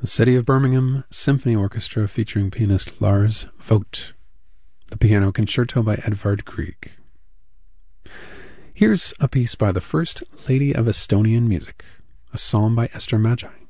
The City of Birmingham Symphony Orchestra featuring pianist Lars Vogt. The Piano Concerto by Edvard Grieg. Here's a piece by the First Lady of Estonian Music, a psalm by Esther Magi.